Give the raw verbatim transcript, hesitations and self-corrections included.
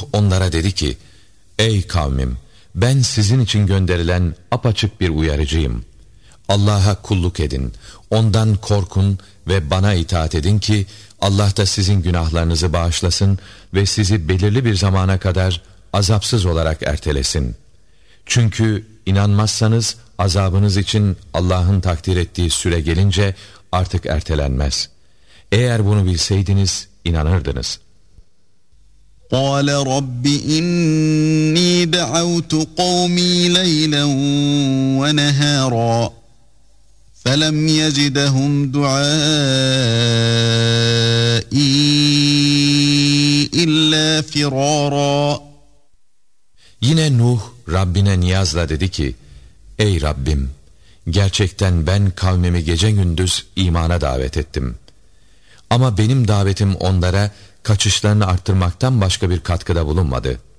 onlara dedi ki, ey kavmim, ben sizin için gönderilen apaçık bir uyarıcıyım. Allah'a kulluk edin, ondan korkun ve bana itaat edin ki Allah da sizin günahlarınızı bağışlasın ve sizi belirli bir zamana kadar azapsız olarak ertelesin. Çünkü inanmazsanız azabınız için Allah'ın takdir ettiği süre gelince artık ertelenmez. Eğer bunu bilseydiniz inanırdınız. قال رب إني دعوت قومي ليلا ونهارا فلم يزدهم دعائي إلا فرارا. Yine Nuh Rabbine niyazla dedi ki, ey Rabbim, gerçekten ben kavmimi gece gündüz imana davet ettim. Ama benim davetim onlara kaçışlarını arttırmaktan başka bir katkıda bulunmadı.